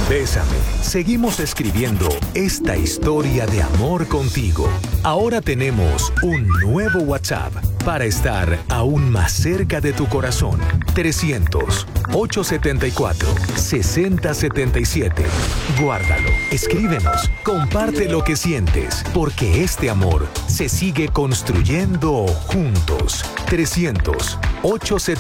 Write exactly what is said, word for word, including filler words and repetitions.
Bésame. Seguimos escribiendo esta historia de amor contigo. Ahora tenemos un nuevo WhatsApp para estar aún más cerca de tu corazón. trescientos, ochocientos setenta y cuatro, sesenta setenta y siete. Guárdalo, escríbenos, comparte lo que sientes, porque este amor se sigue construyendo juntos. trescientos, ochocientos